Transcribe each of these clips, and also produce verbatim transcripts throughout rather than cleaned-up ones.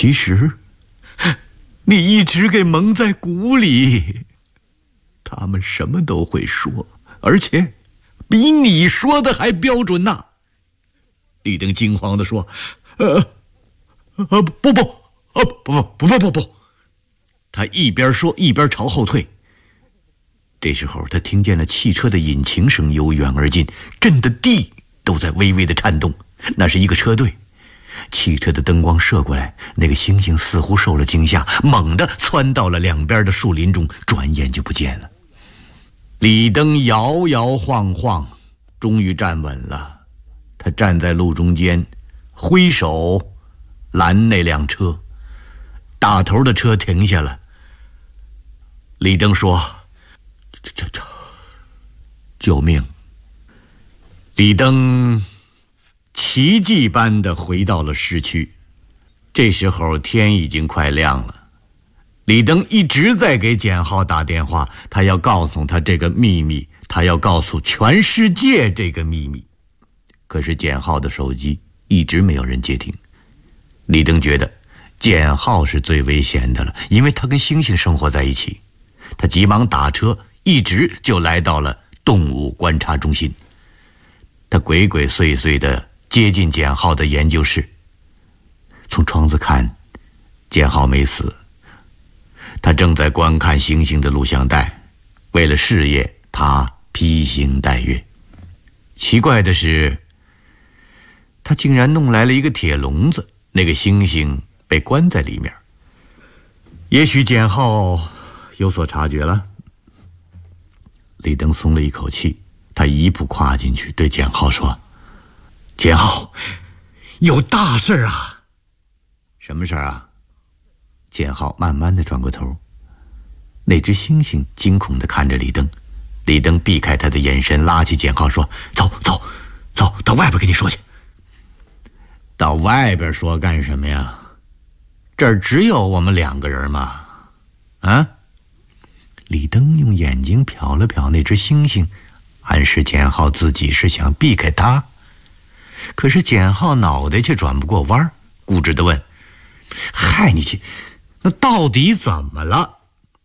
其实你一直给蒙在鼓里，他们什么都会说，而且比你说的还标准呐。李登惊慌地说：呃呃不不呃不不不不不。他一边说一边朝后退。这时候他听见了汽车的引擎声由远而近，震得地都在微微的颤动。那是一个车队，汽车的灯光射过来，那个猩猩似乎受了惊吓，猛地窜到了两边的树林中，转眼就不见了。李登摇摇晃晃，终于站稳了。他站在路中间，挥手拦那辆车。打头的车停下了。李登说：这这这救命！李登奇迹般地回到了市区。这时候天已经快亮了。李登一直在给简浩打电话，他要告诉他这个秘密，他要告诉全世界这个秘密。可是简浩的手机一直没有人接听。李登觉得简浩是最危险的了，因为他跟猩猩生活在一起。他急忙打车，一直就来到了动物观察中心。他鬼鬼祟祟地接近简浩的研究室。从窗子看，简浩没死，他正在观看猩猩的录像带。为了事业，他披星戴月。奇怪的是，他竟然弄来了一个铁笼子，那个猩猩被关在里面。也许简浩有所察觉了。李登松了一口气，他一步跨进去，对简浩说：简浩，有大事啊！什么事啊？简浩慢慢地转过头。那只猩猩惊恐地看着李登。李登避开他的眼神，拉起简浩说：走走走，到外边跟你说去。到外边说干什么呀？这儿只有我们两个人嘛。啊？李登用眼睛瞟了瞟那只猩猩，暗示简浩自己是想避开他。可是简浩脑袋却转不过弯，固执地问：害你去，那到底怎么了？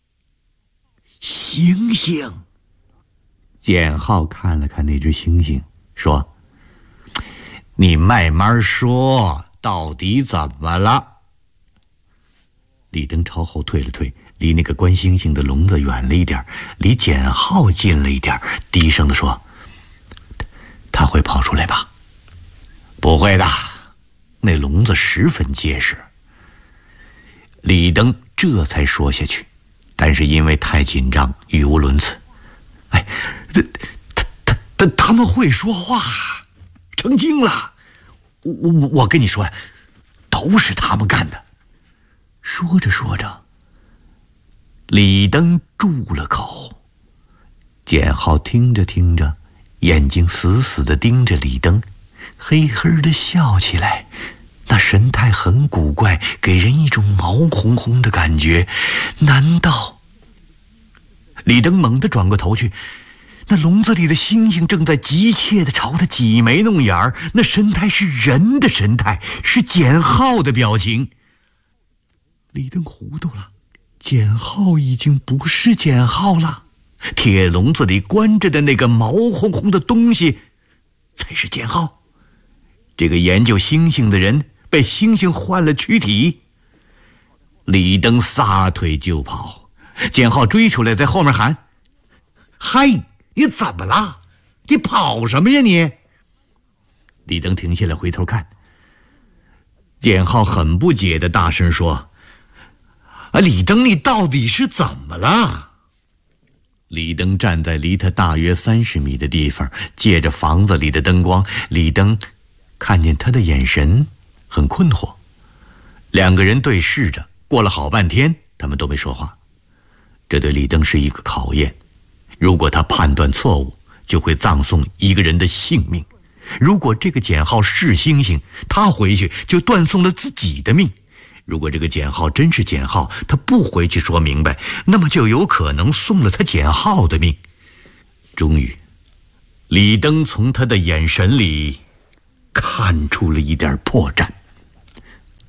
猩猩。简浩看了看那只猩猩，说：你慢慢说，到底怎么了？李登朝后退了退，离那个关猩猩的笼子远了一点，离简浩近了一点，低声地说：他会跑出来吧？不会的，那笼子十分结实。李登这才说下去，但是因为太紧张，语无伦次。哎，这他他他他们会说话，成精了。我我我跟你说呀，都是他们干的。说着说着，李登住了口。简浩听着听着，眼睛死死地盯着李登，嘿嘿地笑起来，那神态很古怪，给人一种毛烘烘的感觉。难道……李登猛地转过头去，那笼子里的猩猩正在急切地朝他挤眉弄眼儿，那神态是人的神态，是简浩的表情。李登糊涂了，简浩已经不是简浩了，铁笼子里关着的那个毛烘烘的东西才是简浩。这个研究猩猩的人被猩猩换了躯体。李登撒腿就跑，简浩追出来，在后面喊：嗨，你怎么了？你跑什么呀你？李登停下来回头看，简浩很不解的大声说：啊，李登，你到底是怎么了？李登站在离他大约三十米的地方，借着房子里的灯光，李登看见他的眼神很困惑。两个人对视着，过了好半天，他们都没说话。这对李登是一个考验，如果他判断错误，就会葬送一个人的性命；如果这个简浩是猩猩，他回去就断送了自己的命；如果这个简浩真是简浩，他不回去说明白，那么就有可能送了他简浩的命。终于，李登从他的眼神里看出了一点破绽。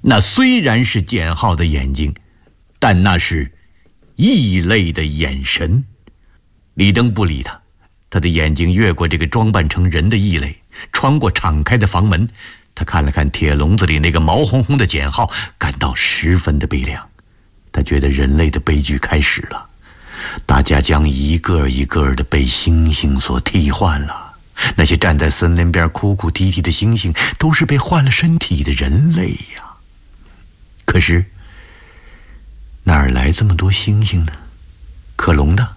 那虽然是简浩的眼睛，但那是异类的眼神。李登不理他，他的眼睛越过这个装扮成人的异类，穿过敞开的房门，他看了看铁笼子里那个毛烘烘的简浩，感到十分的悲凉。他觉得人类的悲剧开始了，大家将一个一个的被猩猩所替换了。那些站在森林边哭哭啼啼的猩猩，都是被换了身体的人类呀。可是哪儿来这么多猩猩呢？克隆的？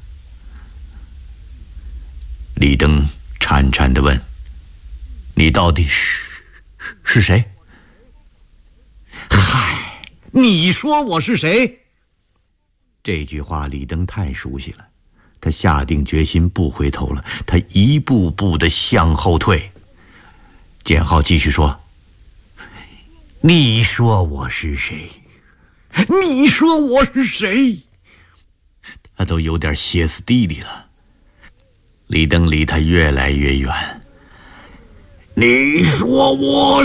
李登颤颤地问：“你到底是是谁？”“嗨，你说我是谁？”这句话李登太熟悉了，他下定决心不回头了，他一步步地向后退。简浩继续说：“你说我是谁？你说我是谁？”他都有点歇斯底里了。李登离他越来越远。“你说我